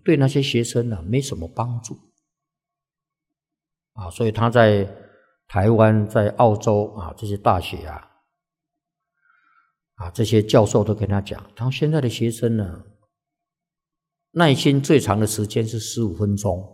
对那些学生呢没什么帮助所以他在台湾、在澳洲这些大学这些教授都跟他讲，他说现在的学生呢，耐心最长的时间是15分钟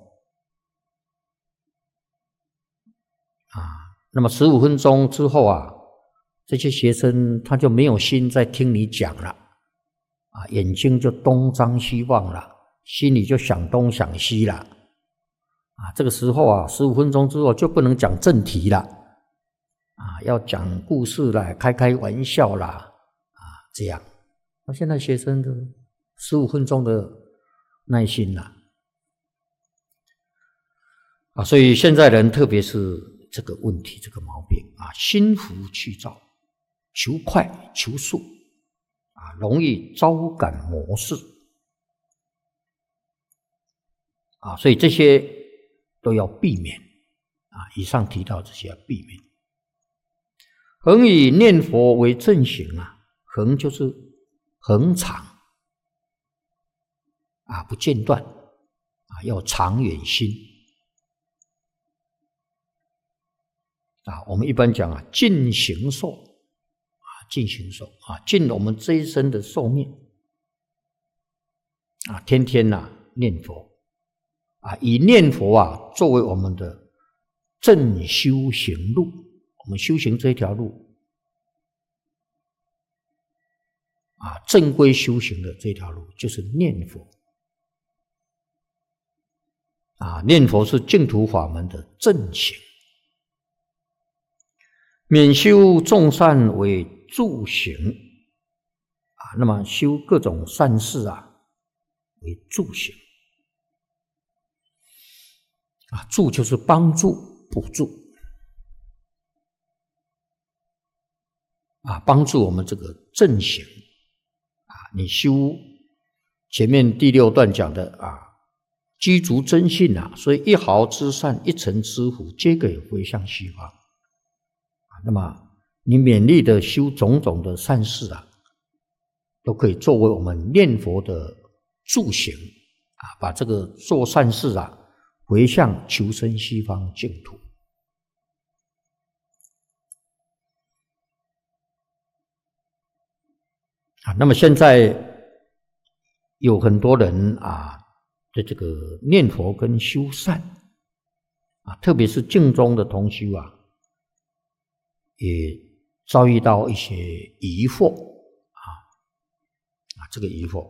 那么15分钟之后这些学生他就没有心再听你讲了眼睛就东张西望了，心里就想东想西了这个时候15分钟之后就不能讲正题了要讲故事啦，开玩笑啦这样。那现在学生的15分钟的耐心啦所以现在人特别是这个问题，这个毛病心浮气躁，求快求速容易招感魔事所以这些都要避免以上提到这些要避免。恒以念佛为正行恒就是恒长不间断要长远心我们一般讲尽形寿尽形寿尽我们这一生的寿命天天念佛以念佛作为我们的正修行路，我们修行这条路正规修行的这条路就是念佛念佛是净土法门的正行，免修众善为助行那么修各种善事为助行助就是帮助补助帮助我们这个正行你修前面第6段讲的具足真信所以一毫之善一尘之福皆可以回向西方那么你勉励的修种种的善事都可以作为我们念佛的助行把这个做善事回向求生西方净土那么现在有很多人对这个念佛跟修善特别是净宗的同修也遭遇到一些疑惑这个疑惑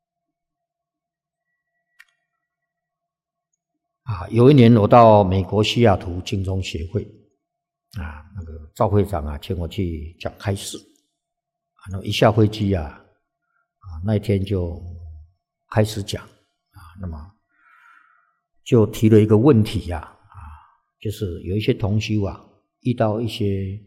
有一年我到美国西雅图净宗协会那个赵会长请我去讲开示那么一下飞机那一天就开始讲那么就提了一个问题就是有一些同修遇到一些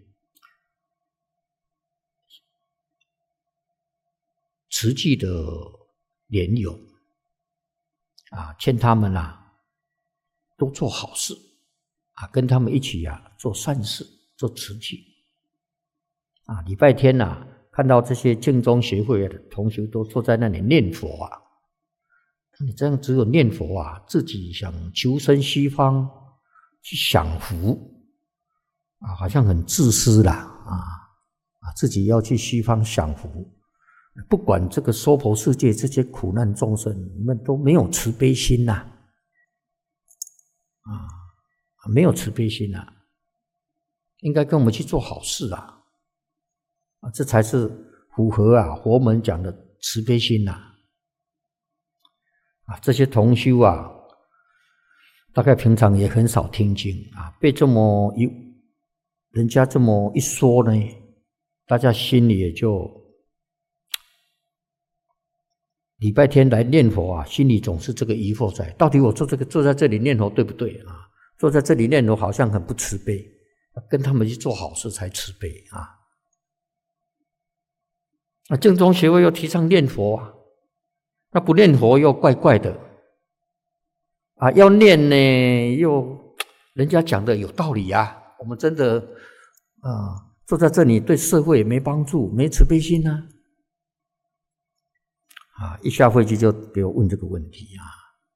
慈济的莲友劝他们都做好事跟他们一起做善事做慈济礼拜天看到这些净宗协会的同修都坐在那里念佛你这样只有念佛自己想求生西方去享福好像很自私啦自己要去西方享福，不管这个娑婆世界这些苦难众生，你们都没有慈悲心没有慈悲心应该跟我们去做好事这才是符合佛门讲的慈悲心这些同修大概平常也很少听经被人家这么一说呢，大家心里也就礼拜天来念佛心里总是这个疑惑在，到底我坐在这里念佛对不对坐在这里念佛好像很不慈悲，跟他们去做好事才慈悲那净宗协会又提倡念佛那不念佛又怪怪的要念呢又人家讲的有道理我们真的坐在这里对社会也没帮助，没慈悲心一下飞机就给我问这个问题